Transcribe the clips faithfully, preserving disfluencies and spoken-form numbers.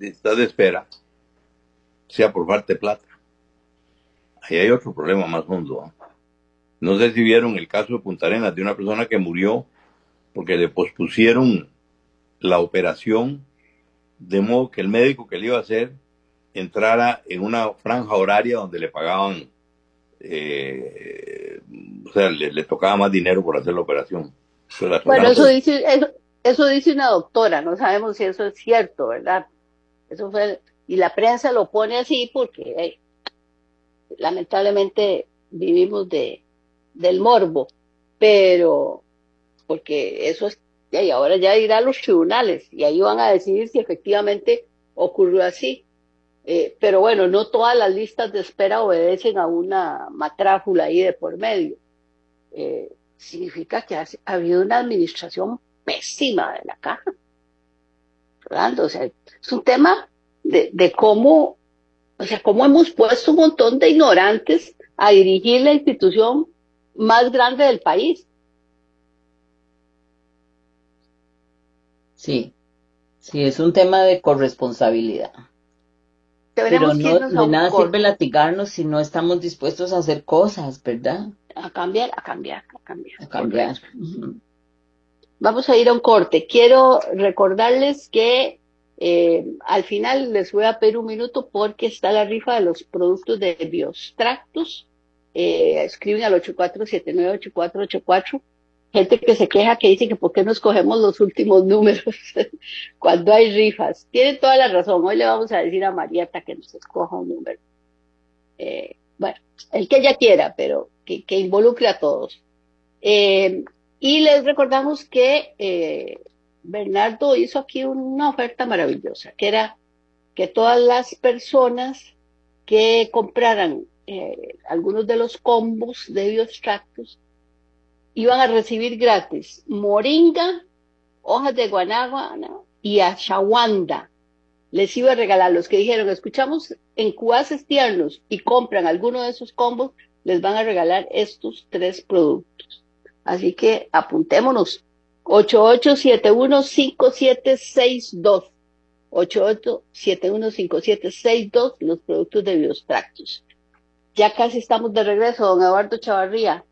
listas de espera sea por falta de plata. Ahí hay otro problema más hondo, ¿eh? No sé si vieron el caso de Punta Arenas, de una persona que murió porque le pospusieron la operación, de modo que el médico que le iba a hacer entrara en una franja horaria donde le pagaban, eh, o sea, le, le tocaba más dinero por hacer la operación. La bueno, eso dice, eso, eso dice una doctora, no sabemos si eso es cierto, ¿verdad? Eso fue, y la prensa lo pone así porque hey, lamentablemente vivimos de del morbo, pero porque eso es, y ahora ya irá a los tribunales y ahí van a decidir si efectivamente ocurrió así, eh, pero bueno, no todas las listas de espera obedecen a una matráfula ahí de por medio. Eh, significa que ha, ha habido una administración pésima de la caja, ¿verdad? O sea, es un tema de, de cómo, o sea, cómo hemos puesto un montón de ignorantes a dirigir la institución más grande del país. Sí, sí, es un tema de corresponsabilidad. Pero no, de nada sirve latigarnos si no estamos dispuestos a hacer cosas, ¿verdad? A cambiar, a cambiar, a cambiar. A cambiar. Uh-huh. Vamos a ir a un corte. Quiero recordarles que eh, al final les voy a pedir un minuto porque está la rifa de los productos de Biostractus. Eh, escriben al ocho cuatro siete nueve ocho cuatro ocho cuatro. Gente que se queja, que dice que por qué no escogemos los últimos números cuando hay rifas. Tienen toda la razón. Hoy le vamos a decir a Marieta que nos escoja un número. Eh, bueno, el que ella quiera, pero que, que involucre a todos. Eh, y les recordamos que eh, Bernardo hizo aquí una oferta maravillosa, que era que todas las personas que compraran eh, algunos de los combos de Biostractus iban a recibir gratis moringa, hojas de guanábana y ashawanda. Les iba a regalar. Los que dijeron, escuchamos en Cubaces Tiernos y compran alguno de esos combos, les van a regalar estos tres productos. Así que apuntémonos. ocho ocho siete uno cinco siete seis dos. ocho ocho siete uno cinco siete seis dos, los productos de Biostractus. Ya casi estamos de regreso, don Eduardo Chavarría.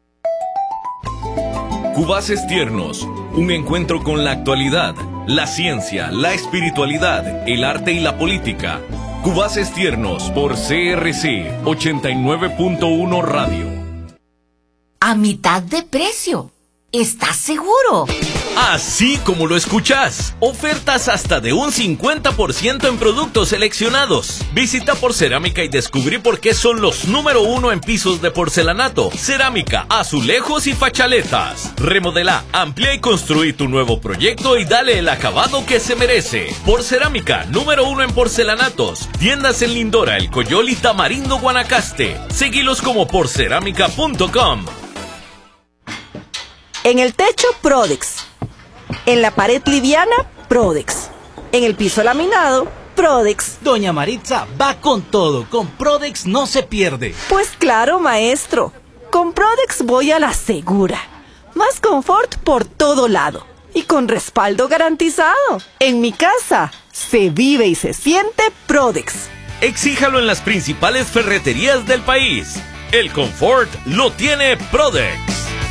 Cubaces Tiernos, un encuentro con la actualidad, la ciencia, la espiritualidad, el arte y la política. Cubaces Tiernos por C R C ochenta y nueve punto uno Radio. A mitad de precio. ¿Estás seguro? Así como lo escuchás. Ofertas hasta de un cincuenta por ciento en productos seleccionados. Visita Porcerámica y descubrí por qué son los número uno en pisos de porcelanato, cerámica, azulejos y fachaletas. Remodela, amplía y construí tu nuevo proyecto y dale el acabado que se merece. Porcerámica, número uno en porcelanatos. Tiendas en Lindora, El Coyol y Tamarindo, Guanacaste. Seguilos como porcerámica punto com. En el techo, Prodex. En la pared liviana, Prodex. En el piso laminado, Prodex. Doña Maritza va con todo. Con Prodex no se pierde. Pues claro, maestro. Con Prodex voy a la segura. Más confort por todo lado. Y con respaldo garantizado. En mi casa, se vive y se siente Prodex. Exíjalo en las principales ferreterías del país. El confort lo tiene Prodex.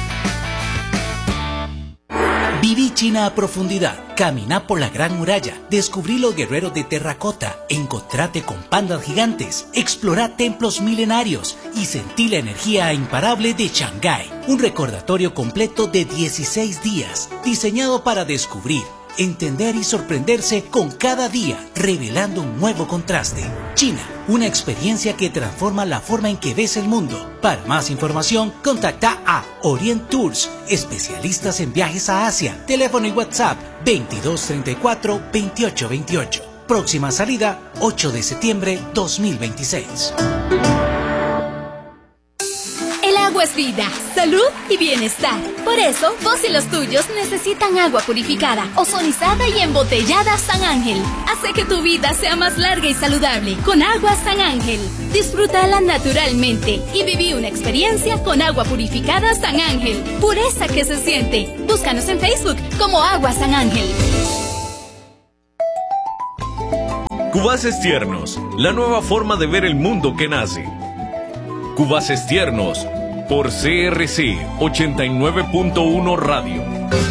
Viví China a profundidad, caminá por la Gran Muralla, descubrí los guerreros de terracota, encontrate con pandas gigantes, explorá templos milenarios y sentí la energía imparable de Shanghái. Un recordatorio completo de dieciséis días, diseñado para descubrir, entender y sorprenderse con cada día, revelando un nuevo contraste. China, una experiencia que transforma la forma en que ves el mundo. Para más información, contacta a Orient Tours, especialistas en viajes a Asia. Teléfono y WhatsApp veintidós treinta y cuatro veintiocho veintiocho. Próxima salida, ocho de septiembre dos mil veintiséis. Agua es vida, salud y bienestar. Por eso, vos y los tuyos necesitan agua purificada, ozonizada y embotellada San Ángel. Hace que tu vida sea más larga y saludable con agua San Ángel. Disfrútala naturalmente y viví una experiencia con agua purificada San Ángel. Pureza que se siente. Búscanos en Facebook como Agua San Ángel. Cubaces Tiernos, la nueva forma de ver el mundo que nace. Cubaces Tiernos, por C R C ochenta y nueve punto uno Radio.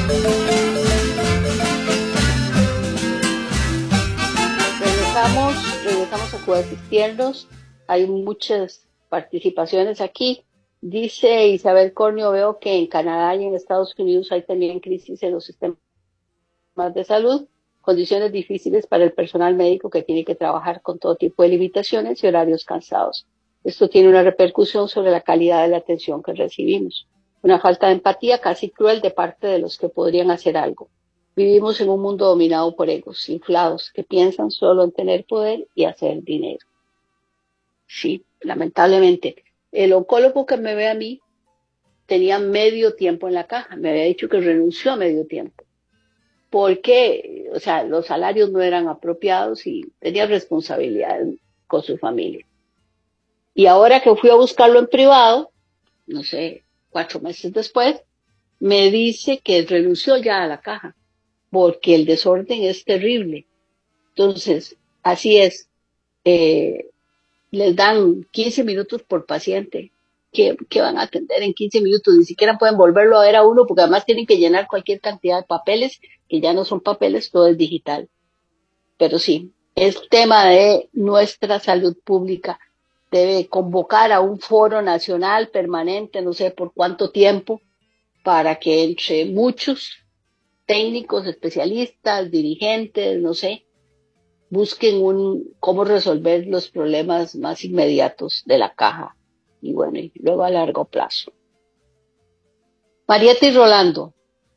Regresamos, regresamos a Cubaces Tiernos. Hay muchas participaciones aquí. Dice Isabel Cornio, veo que en Canadá y en Estados Unidos hay también crisis en los sistemas de salud, condiciones difíciles para el personal médico que tiene que trabajar con todo tipo de limitaciones y horarios cansados. Esto tiene una repercusión sobre la calidad de la atención que recibimos. Una falta de empatía casi cruel de parte de los que podrían hacer algo. Vivimos en un mundo dominado por egos inflados que piensan solo en tener poder y hacer dinero. Sí, lamentablemente. El oncólogo que me ve a mí tenía medio tiempo en la caja. Me había dicho que renunció a medio tiempo. Porque, o sea, los salarios no eran apropiados y tenía responsabilidades con su familia. Y ahora que fui a buscarlo en privado, no sé, cuatro meses después, me dice que renunció ya a la caja, porque el desorden es terrible. Entonces, así es, eh, les dan quince minutos por paciente. Que, que van a atender en quince minutos, ni siquiera pueden volverlo a ver a uno, porque además tienen que llenar cualquier cantidad de papeles, que ya no son papeles, todo es digital. Pero sí, es tema de nuestra salud pública. Debe convocar a un foro nacional permanente, no sé por cuánto tiempo, para que entre muchos técnicos, especialistas, dirigentes, no sé, busquen un cómo resolver los problemas más inmediatos de la caja. Y bueno, y luego a largo plazo. Marieta y Rolando.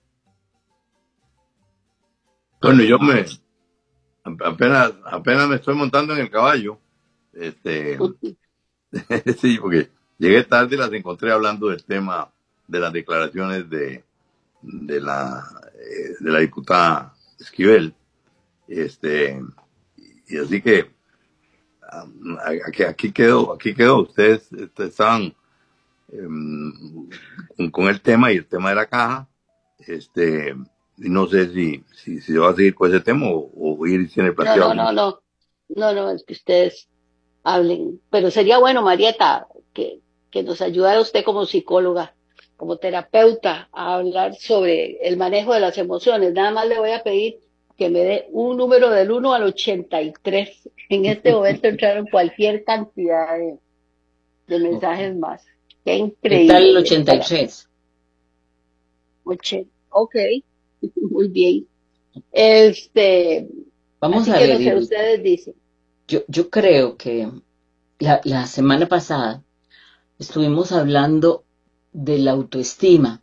Bueno, yo me apenas, apenas me estoy montando en el caballo. Este, sí, porque llegué tarde y las encontré hablando del tema de las declaraciones de, de la de la diputada Esquivel. Este, y así que Aquí, aquí quedó, aquí quedó. Ustedes estaban um, con, con el tema y el tema de la caja. Este, no sé si, si, si se va a seguir con ese tema o, o ir sin el planteado. No, no, no, no, no, no, es que ustedes hablen. Pero sería bueno, Marieta, que, que nos ayudara usted como psicóloga, como terapeuta, a hablar sobre el manejo de las emociones. Nada más le voy a pedir que me dé un número del uno al ochenta y tres. En este momento entraron cualquier cantidad de, de mensajes más. Qué increíble. ¿Qué tal el ochenta y tres? ochenta, ok, muy bien. Este, Vamos así a que ver. No sé, ustedes dicen. Yo, yo creo que la, la semana pasada estuvimos hablando de la autoestima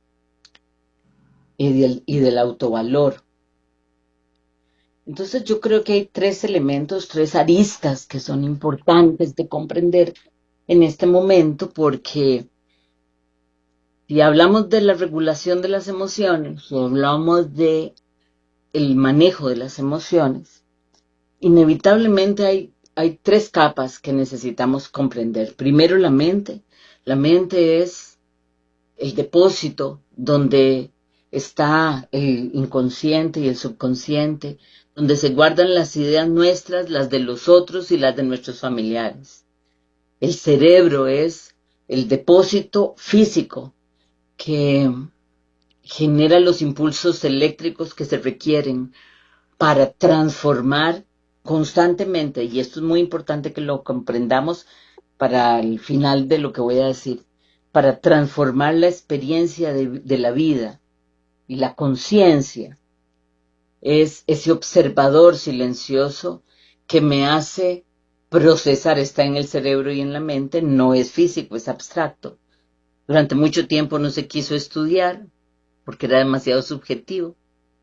y del, y del autovalor. Entonces yo creo que hay tres elementos, tres aristas que son importantes de comprender en este momento, porque si hablamos de la regulación de las emociones, si hablamos de el manejo de las emociones, inevitablemente hay, hay tres capas que necesitamos comprender. Primero, la mente. La mente es el depósito donde está el inconsciente y el subconsciente, donde se guardan las ideas nuestras, las de los otros y las de nuestros familiares. El cerebro es el depósito físico que genera los impulsos eléctricos que se requieren para transformar constantemente, y esto es muy importante que lo comprendamos para el final de lo que voy a decir, para transformar la experiencia de, de la vida y la conciencia. Es ese observador silencioso que me hace procesar, está en el cerebro y en la mente, no es físico, es abstracto. Durante mucho tiempo no se quiso estudiar porque era demasiado subjetivo.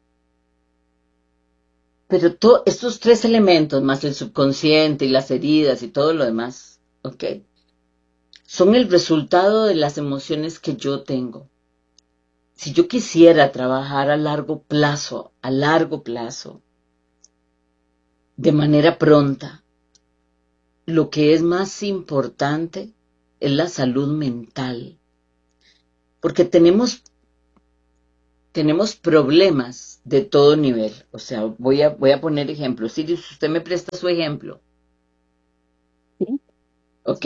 Pero to, estos tres elementos, más el subconsciente y las heridas y todo lo demás, ¿ok?, son el resultado de las emociones que yo tengo. Si yo quisiera trabajar a largo plazo, a largo plazo, de manera pronta, lo que es más importante es la salud mental. Porque tenemos tenemos problemas de todo nivel. O sea, voy a, voy a poner ejemplos. Iris, usted me presta su ejemplo. Sí. Ok.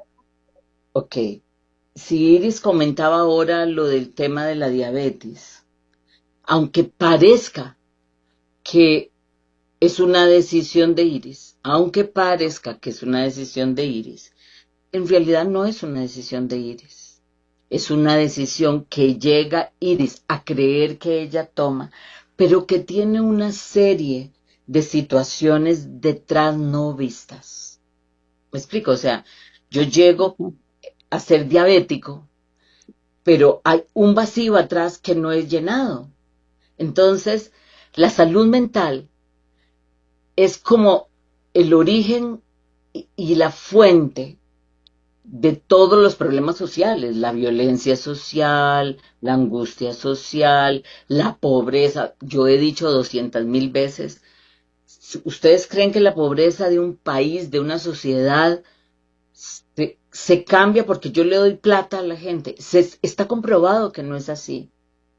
Ok. Si Iris comentaba ahora lo del tema de la diabetes, aunque parezca que es una decisión de Iris, aunque parezca que es una decisión de Iris, en realidad no es una decisión de Iris. Es una decisión que llega Iris a creer que ella toma, pero que tiene una serie de situaciones detrás no vistas. ¿Me explico? O sea, yo llego a ser diabético, pero hay un vacío atrás que no es llenado. Entonces, la salud mental es como el origen y la fuente de todos los problemas sociales, la violencia social, la angustia social, la pobreza. Yo he dicho doscientas mil veces, ¿ustedes creen que la pobreza de un país, de una sociedad, se, se cambia porque yo le doy plata a la gente? Se, está comprobado que no es así.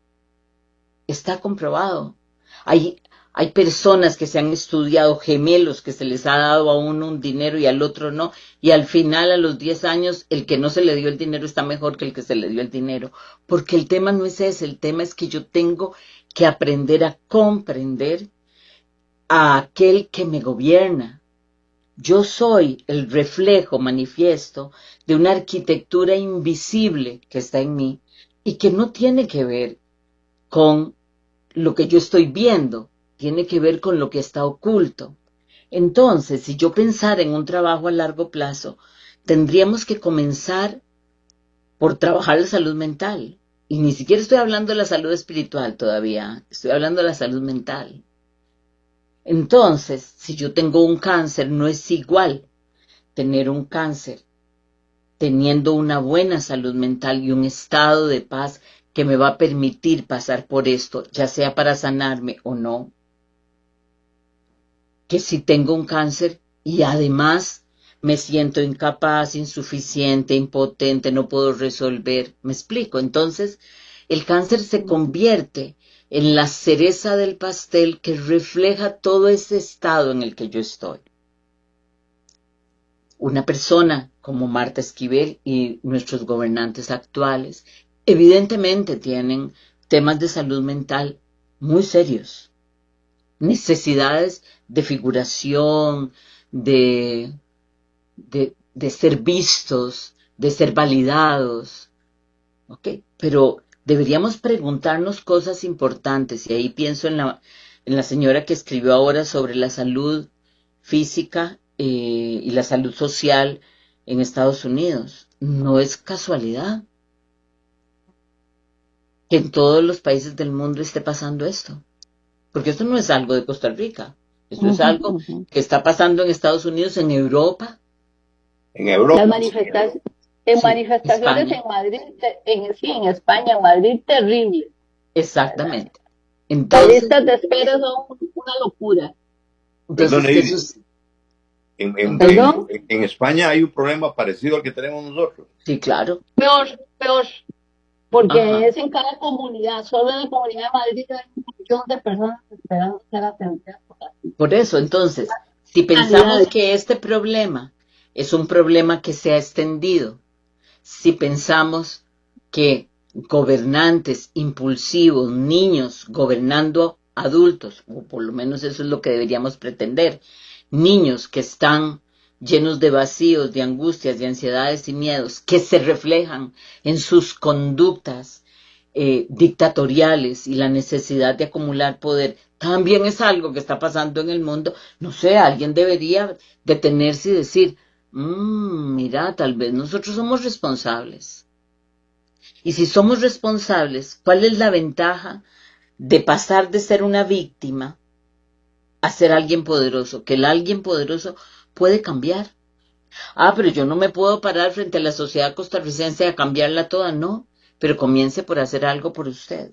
Está comprobado. Hay, hay personas que se han estudiado, gemelos, que se les ha dado a uno un dinero y al otro no, y al final a los diez años el que no se le dio el dinero está mejor que el que se le dio el dinero, porque el tema no es ese, el tema es que yo tengo que aprender a comprender a aquel que me gobierna. Yo soy el reflejo manifiesto de una arquitectura invisible que está en mí y que no tiene que ver con lo que yo estoy viendo, tiene que ver con lo que está oculto. Entonces, si yo pensara en un trabajo a largo plazo, tendríamos que comenzar por trabajar la salud mental. Y ni siquiera estoy hablando de la salud espiritual todavía, estoy hablando de la salud mental. Entonces, si yo tengo un cáncer, no es igual tener un cáncer teniendo una buena salud mental y un estado de paz que me va a permitir pasar por esto, ya sea para sanarme o no, que si tengo un cáncer y además me siento incapaz, insuficiente, impotente, no puedo resolver. ¿Me explico? Entonces, el cáncer se convierte en la cereza del pastel que refleja todo ese estado en el que yo estoy. Una persona como Marta Esquivel y nuestros gobernantes actuales evidentemente tienen temas de salud mental muy serios, necesidades de figuración, de, de, de ser vistos, de ser validados, ¿ok? Pero deberíamos preguntarnos cosas importantes, y ahí pienso en la, en la señora que escribió ahora sobre la salud física eh, y la salud social en Estados Unidos. No es casualidad que en todos los países del mundo esté pasando esto, porque esto no es algo de Costa Rica, esto uh-huh, es algo uh-huh. que está pasando en Estados Unidos, en Europa. En Europa. Las manifestaciones, en sí, manifestaciones España. en Madrid, en, sí, en España, en Madrid, terrible. Exactamente. Entonces, las listas de espera son una locura. Entonces, Perdón, es, en, en, en, en España hay un problema parecido al que tenemos nosotros. Sí, claro. Peor, peor. Porque Ajá. es en cada comunidad, solo en la comunidad de Madrid hay un millón de personas esperando ser atendidas por aquí. Por eso, entonces, si pensamos que este problema es un problema que se ha extendido, si pensamos que gobernantes impulsivos, niños gobernando adultos, o por lo menos eso es lo que deberíamos pretender, niños que están llenos de vacíos, de angustias, de ansiedades y miedos, que se reflejan en sus conductas eh, dictatoriales y la necesidad de acumular poder, también es algo que está pasando en el mundo. No sé, alguien debería detenerse y decir, mmm, mira, tal vez nosotros somos responsables. Y si somos responsables, ¿cuál es la ventaja de pasar de ser una víctima a ser alguien poderoso? Que el alguien poderoso puede cambiar. Ah, pero yo no me puedo parar frente a la sociedad costarricense a cambiarla toda, no, pero comience por hacer algo por usted.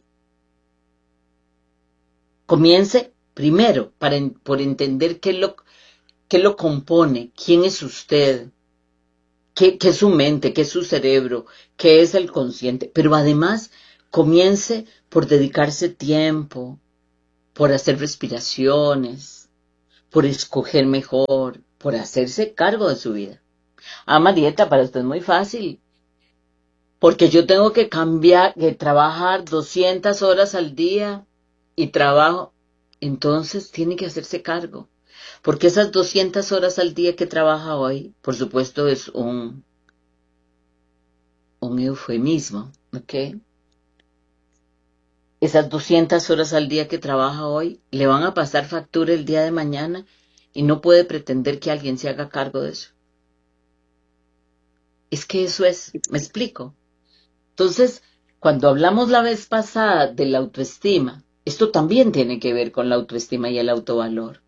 Comience primero para, por entender qué lo, qué lo compone, quién es usted, qué, qué es su mente, qué es su cerebro, qué es el consciente, pero además comience por dedicarse tiempo, por hacer respiraciones, por escoger mejor, por hacerse cargo de su vida. Ah, Marieta, para usted es muy fácil, porque yo tengo que cambiar, que trabajar doscientas horas al día y trabajo, entonces tiene que hacerse cargo, porque esas doscientas horas al día que trabaja hoy, por supuesto es un, un eufemismo, ¿ok? Esas doscientas horas al día que trabaja hoy le van a pasar factura el día de mañana y no puede pretender que alguien se haga cargo de eso. Es que eso es, me explico. Entonces, cuando hablamos la vez pasada de la autoestima, esto también tiene que ver con la autoestima y el autovalor.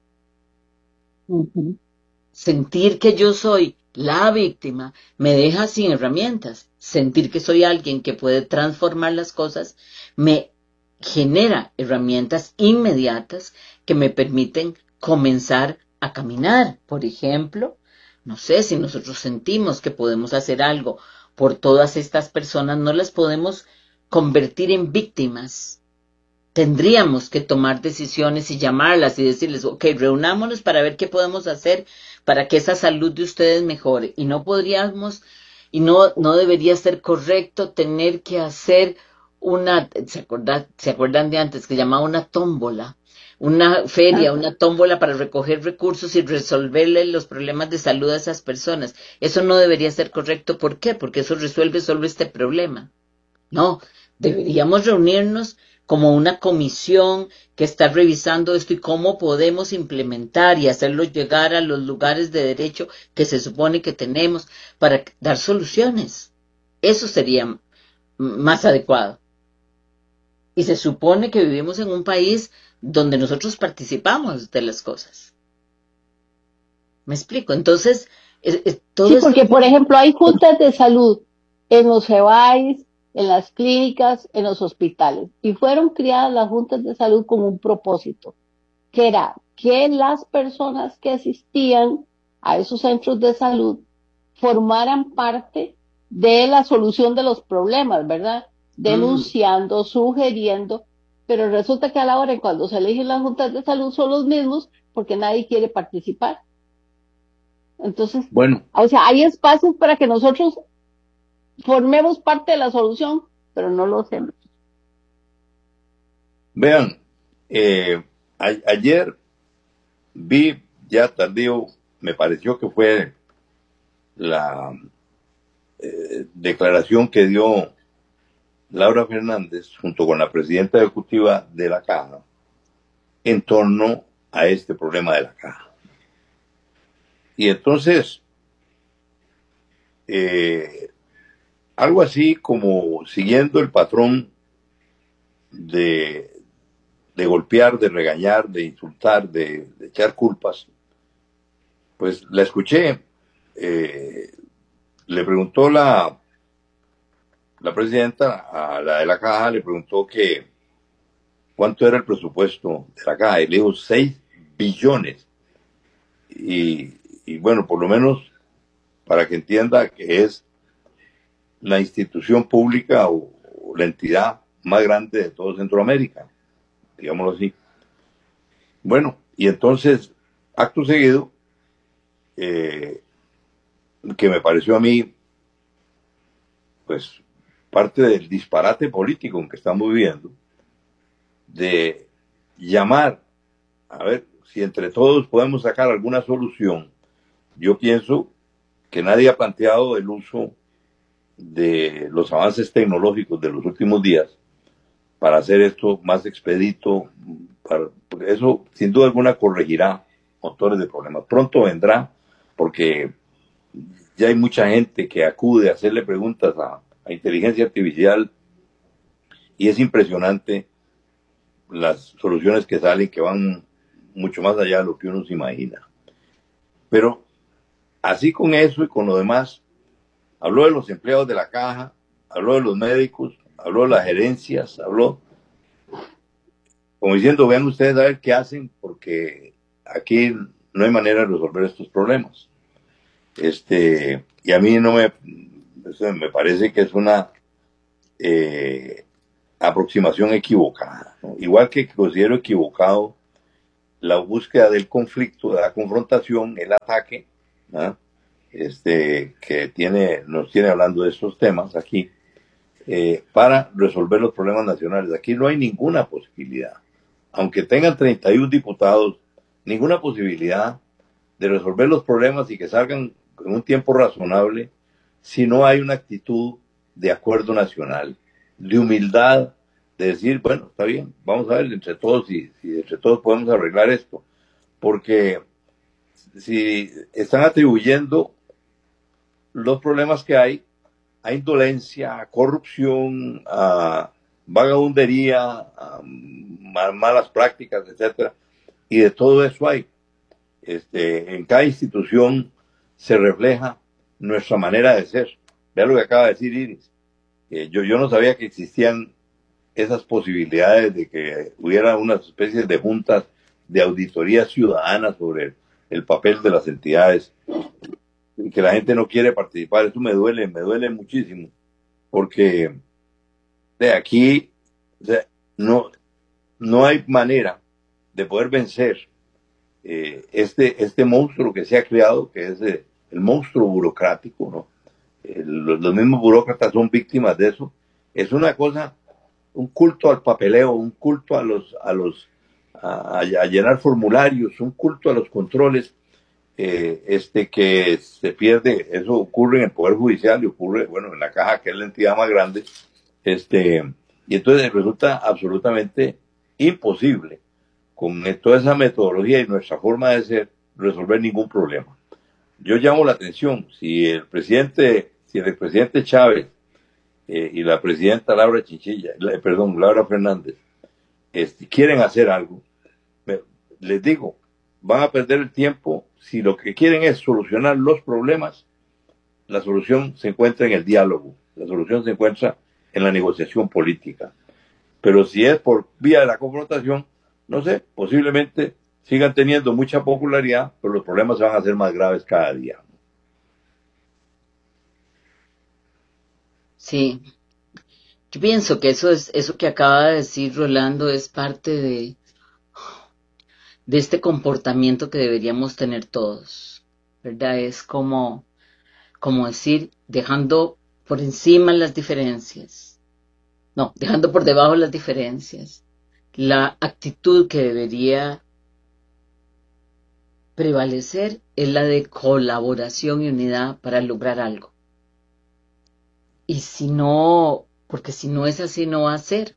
Ujú. Sentir que yo soy la víctima me deja sin herramientas. Sentir que soy alguien que puede transformar las cosas me genera herramientas inmediatas que me permiten comenzar a caminar. Por ejemplo, no sé, si nosotros sentimos que podemos hacer algo por todas estas personas, no las podemos convertir en víctimas. Tendríamos que tomar decisiones y llamarlas y decirles, ok, reunámonos para ver qué podemos hacer para que esa salud de ustedes mejore. Y no podríamos, y no, no debería ser correcto tener que hacer una, ¿se acuerdan, ¿se acuerdan de antes que llamaba una tómbola? Una feria, una tómbola para recoger recursos y resolverle los problemas de salud a esas personas. Eso no debería ser correcto. ¿Por qué? Porque eso resuelve solo este problema. No, deberíamos reunirnos como una comisión que está revisando esto y cómo podemos implementar y hacerlo llegar a los lugares de derecho que se supone que tenemos para dar soluciones. Eso sería más adecuado. Y se supone que vivimos en un país donde nosotros participamos de las cosas. ¿Me explico? Entonces, es, es, todo sí, esto... porque por ejemplo hay juntas de salud en los E B A Is, en las clínicas, en los hospitales, y fueron creadas las juntas de salud con un propósito, que era que las personas que asistían a esos centros de salud formaran parte de la solución de los problemas, ¿verdad? Denunciando, mm. sugiriendo, pero resulta que a la hora en cuando se eligen las juntas de salud son los mismos porque nadie quiere participar. Entonces, bueno, o sea, hay espacios para que nosotros formemos parte de la solución, pero no lo hacemos. Vean, eh, a- ayer vi ya tardío, me pareció que fue la eh, declaración que dio Laura Fernández junto con la presidenta ejecutiva de la Caja en torno a este problema de la Caja. Y entonces, eh, algo así como siguiendo el patrón de, de golpear, de regañar, de insultar, de, de echar culpas, pues la escuché. Eh, le preguntó la, la presidenta a la de la Caja, le preguntó que cuánto era el presupuesto de la Caja, y le dijo seis billones. Y, y bueno, por lo menos para que entienda que es la institución pública o, o la entidad más grande de todo Centroamérica, digámoslo así. Bueno, y entonces, acto seguido, eh, que me pareció a mí, pues, parte del disparate político en que estamos viviendo, de llamar, a ver, si entre todos podemos sacar alguna solución. Yo pienso que nadie ha planteado el uso de los avances tecnológicos de los últimos días para hacer esto más expedito. Para, eso, sin duda alguna, corregirá montones de problemas. Pronto vendrá, porque ya hay mucha gente que acude a hacerle preguntas a, a inteligencia artificial y es impresionante las soluciones que salen, que van mucho más allá de lo que uno se imagina. Pero así con eso y con lo demás, habló de los empleados de la Caja, habló de los médicos, habló de las gerencias, habló como diciendo, vean ustedes a ver qué hacen, porque aquí no hay manera de resolver estos problemas. Este, y a mí no me, me parece que es una, eh, aproximación equivocada, ¿no? Igual que considero equivocado la búsqueda del conflicto, de la confrontación, el ataque, ¿no? este, que tiene, nos tiene hablando de estos temas aquí, eh, para resolver los problemas nacionales. Aquí no hay ninguna posibilidad, aunque tengan treinta y uno diputados, ninguna posibilidad de resolver los problemas y que salgan en un tiempo razonable si no hay una actitud de acuerdo nacional, de humildad, de decir, bueno, está bien, vamos a ver entre todos si, si entre todos podemos arreglar esto, porque si están atribuyendo los problemas que hay a indolencia, a corrupción, a vagabundería, a malas prácticas, etcétera, y de todo eso hay. Este, en cada institución se refleja nuestra manera de ser. Vea lo que acaba de decir Iris. Eh, yo, yo no sabía que existían esas posibilidades de que hubiera unas especies de juntas de auditoría ciudadana sobre el, el papel de las entidades, y que la gente no quiere participar. Eso me duele, me duele muchísimo, porque de aquí, o sea, no, no hay manera de poder vencer eh, este, este monstruo que se ha creado, que es eh, el monstruo burocrático, ¿no? Eh, los, los mismos burócratas son víctimas de eso. Es una cosa, un culto al papeleo, un culto a los, a los, a, a llenar formularios, un culto a los controles, eh, este que se pierde. Eso ocurre en el Poder Judicial y ocurre, bueno, en la Caja, que es la entidad más grande, este, y entonces resulta absolutamente imposible con toda esa metodología y nuestra forma de ser resolver ningún problema. Yo llamo la atención, si el presidente, si el presidente Chávez eh, y la presidenta Laura Chinchilla, la, perdón, Laura Fernández, este, quieren hacer algo, me, les digo, van a perder el tiempo. Si lo que quieren es solucionar los problemas, la solución se encuentra en el diálogo, la solución se encuentra en la negociación política. Pero si es por vía de la confrontación, no sé, posiblemente sigan teniendo mucha popularidad, pero los problemas se van a hacer más graves cada día. Sí, yo pienso que eso es, eso que acaba de decir Rolando es parte de, de este comportamiento que deberíamos tener todos, ¿verdad? Es como, como decir, dejando por encima las diferencias, no, dejando por debajo las diferencias, la actitud que debería prevalecer es la de colaboración y unidad para lograr algo. Y si no, porque si no es así, no va a ser.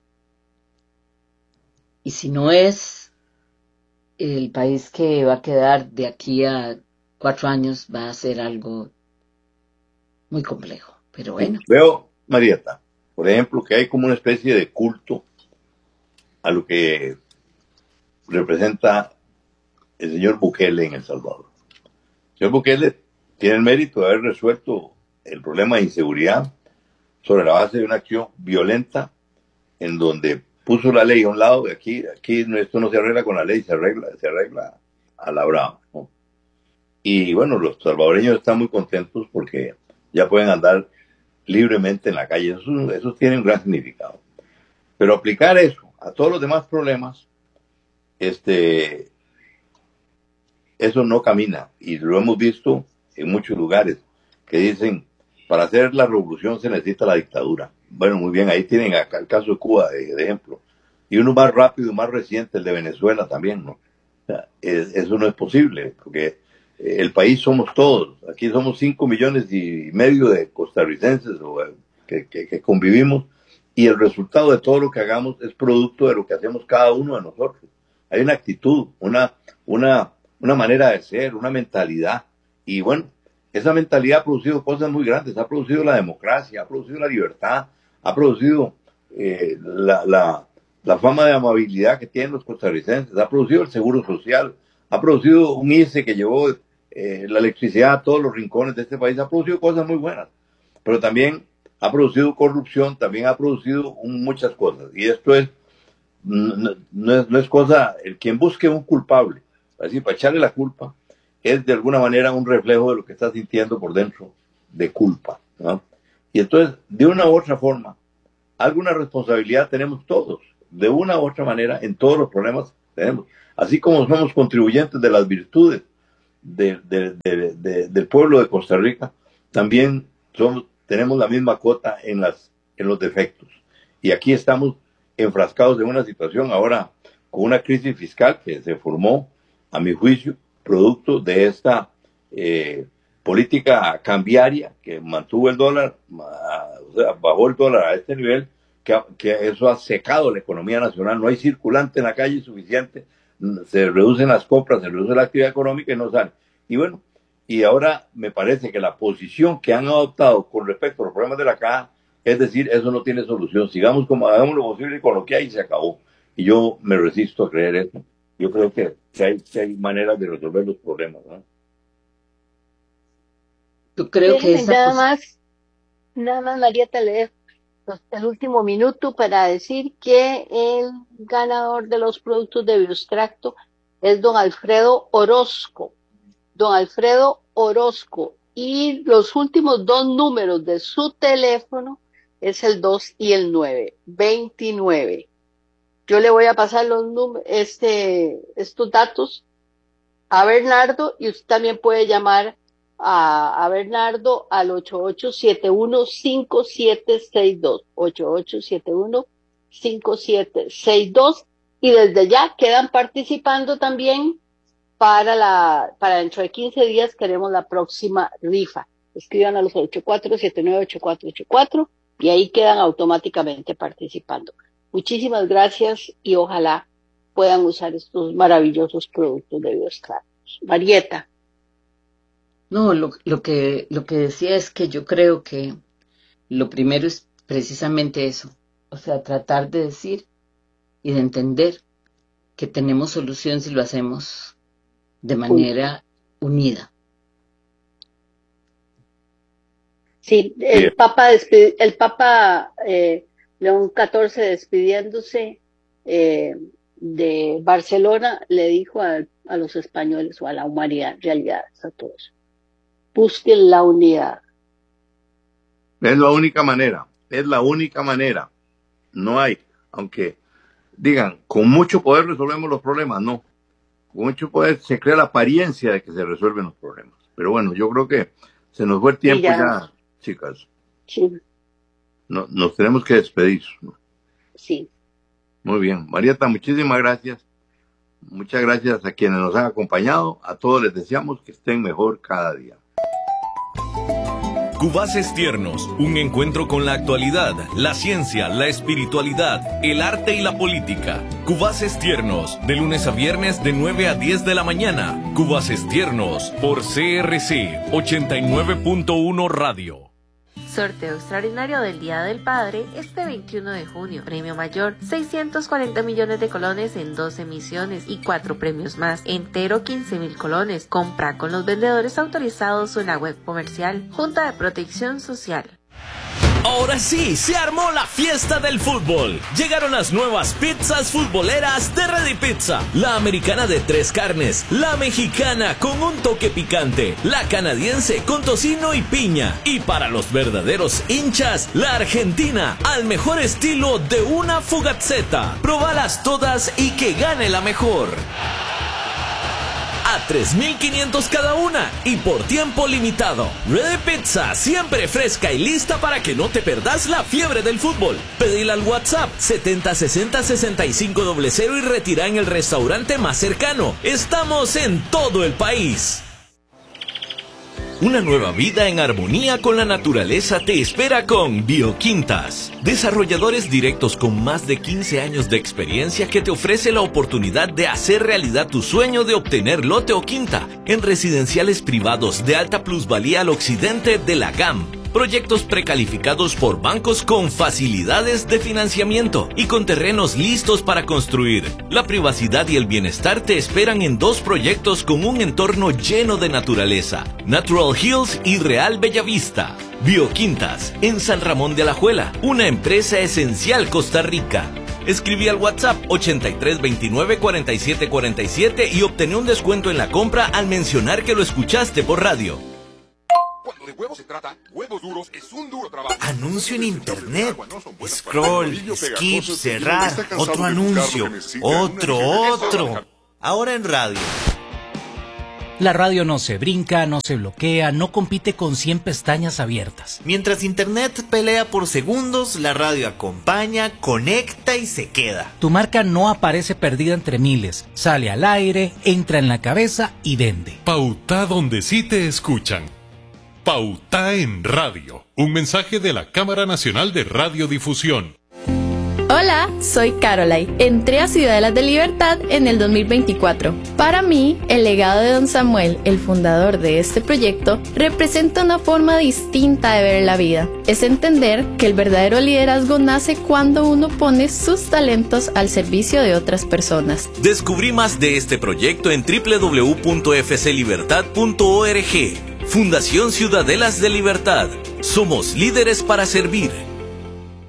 Y si no es, el país que va a quedar de aquí a cuatro años va a ser algo muy complejo. Pero bueno. Veo, Marieta, por ejemplo, que hay como una especie de culto a lo que representa el señor Bukele en El Salvador. El señor Bukele tiene el mérito de haber resuelto el problema de inseguridad sobre la base de una acción violenta en donde puso la ley a un lado. Y aquí, aquí esto no se arregla con la ley, se arregla, se arregla a la brava, ¿no? Y bueno, los salvadoreños están muy contentos porque ya pueden andar libremente en la calle. Eso, eso tiene un gran significado. Pero aplicar eso a todos los demás problemas, este, eso no camina. Y lo hemos visto en muchos lugares que dicen, para hacer la revolución se necesita la dictadura. Bueno, muy bien, ahí tienen acá el caso de Cuba, de, de ejemplo. Y uno más rápido y más reciente, el de Venezuela también, ¿no? O sea, es, eso no es posible, porque el país somos todos. Aquí somos cinco millones y medio de costarricenses o, que, que, que convivimos, y el resultado de todo lo que hagamos es producto de lo que hacemos cada uno de nosotros. Hay una actitud, una, una, una manera de ser, una mentalidad, y bueno, esa mentalidad ha producido cosas muy grandes. Ha producido la democracia, ha producido la libertad, ha producido eh, la, la, la fama de amabilidad que tienen los costarricenses, ha producido el seguro social, ha producido un I C E que llevó eh, la electricidad a todos los rincones de este país, ha producido cosas muy buenas, pero también ha producido corrupción, también ha producido un, muchas cosas. Y esto es no, no es, no es cosa, el quien busque un culpable, así para echarle la culpa, es de alguna manera un reflejo de lo que está sintiendo por dentro de culpa, ¿no? Y entonces, de una u otra forma, alguna responsabilidad tenemos todos, de una u otra manera, en todos los problemas que tenemos. Así como somos contribuyentes de las virtudes de, de, de, de, del pueblo de Costa Rica, también somos, tenemos la misma cuota en, las, en los defectos. Y aquí estamos enfrascados en una situación ahora con una crisis fiscal que se formó, a mi juicio, producto de esta eh, política cambiaria que mantuvo el dólar, o sea, bajó el dólar a este nivel, que, que eso ha secado la economía nacional. No hay circulante en la calle suficiente, se reducen las compras, se reduce la actividad económica y no sale. Y bueno, y ahora me parece que la posición que han adoptado con respecto a los problemas de la caja, es decir, eso no tiene solución, sigamos como hagamos lo posible con lo que hay y se acabó. Y yo me resisto a creer eso. Yo creo que, que, hay, que hay maneras de resolver los problemas, ¿no? Yo creo que esa nada más, nada más, Marieta, le dejo el último minuto para decir que el ganador de los productos de Bioextracto es don Alfredo Orozco. Don Alfredo Orozco. Y los últimos dos números de su teléfono es el dos y el nueve, veintinueve. Yo le voy a pasar los números, este, estos datos a Bernardo, y usted también puede llamar a, a Bernardo al ocho ocho siete uno cinco siete seis dos, ocho ocho siete uno cinco siete seis dos, y desde ya quedan participando también para la, para dentro de quince días queremos la próxima rifa. Escriban a los ocho cuatro siete nueve ocho cuatro ocho cuatro y ahí quedan automáticamente participando. Muchísimas gracias y ojalá puedan usar estos maravillosos productos de Bioextractos. Marieta. No, lo, lo, que, lo que decía es que yo creo que lo primero es precisamente eso. O sea, tratar de decir y de entender que tenemos solución si lo hacemos de manera unida. Sí, el Bien. Papa, despid, el Papa eh, León catorce despidiéndose eh, de Barcelona le dijo a, a los españoles o a la humanidad, en realidad, a todos, busquen la unidad. Es la única manera, es la única manera. No hay, aunque digan, con mucho poder resolvemos los problemas, no. Con mucho poder se crea la apariencia de que se resuelven los problemas. Pero bueno, yo creo que se nos fue el tiempo ya, ya chicas. Sí. No, nos tenemos que despedir, ¿no? Sí. Muy bien. Marieta, muchísimas gracias. Muchas gracias a quienes nos han acompañado. A todos les deseamos que estén mejor cada día. Cubaces Tiernos, un encuentro con la actualidad, la ciencia, la espiritualidad, el arte y la política. Cubaces Tiernos, de lunes a viernes de nueve a diez de la mañana. Cubaces Tiernos, por C R C ochenta y nueve punto uno Radio. Sorteo extraordinario del Día del Padre este veintiuno de junio. Premio mayor, seiscientos cuarenta millones de colones en dos emisiones y cuatro premios más. Entero quince mil colones. Compra con los vendedores autorizados o en la web comercial. Junta de Protección Social. Ahora sí, se armó la fiesta del fútbol. Llegaron las nuevas pizzas futboleras de Ready Pizza. La americana de tres carnes, la mexicana con un toque picante, la canadiense con tocino y piña. Y para los verdaderos hinchas, la argentina, al mejor estilo de una fugazzetta. Probalas todas y que gane la mejor. A tres mil quinientos cada una y por tiempo limitado. Ready Pizza, siempre fresca y lista para que no te perdas la fiebre del fútbol. Pedila al WhatsApp setenta sesenta sesenta y cinco cero cero y retira en el restaurante más cercano. Estamos en todo el país. Una nueva vida en armonía con la naturaleza te espera con Bioquintas. Desarrolladores directos con más de quince años de experiencia que te ofrece la oportunidad de hacer realidad tu sueño de obtener lote o quinta en residenciales privados de alta plusvalía al occidente de la G A M. Proyectos precalificados por bancos con facilidades de financiamiento y con terrenos listos para construir. La privacidad y el bienestar te esperan en dos proyectos con un entorno lleno de naturaleza: Natural Hills y Real Bellavista. Bioquintas, en San Ramón de Alajuela, una empresa esencial Costa Rica. Escribí al WhatsApp ochenta y tres veintinueve cuarenta y siete cuarenta y siete y obtené un descuento en la compra al mencionar que lo escuchaste por radio. de huevos se trata, Huevos Duros es un duro trabajo. Anuncio en internet. Scroll, skip, cerrar. Otro anuncio. Otro, otro. Ahora en radio. La radio no se brinca, no se bloquea, no compite con cien pestañas abiertas. Mientras internet pelea por segundos, la radio acompaña, conecta y se queda. Tu marca no aparece perdida entre miles, sale al aire, entra en la cabeza y vende. Pauta donde sí te escuchan. Pauta en radio. Un mensaje de la Cámara Nacional de Radiodifusión. Hola, soy Caroline. Entré a Ciudadelas de Libertad en el dos mil veinticuatro. Para mí, el legado de don Samuel, el fundador de este proyecto, representa una forma distinta de ver la vida. Es entender que el verdadero liderazgo nace cuando uno pone sus talentos al servicio de otras personas. Descubrí más de este proyecto en doble u doble u doble u punto f c libertad punto org. Fundación Ciudadelas de Libertad. Somos líderes para servir.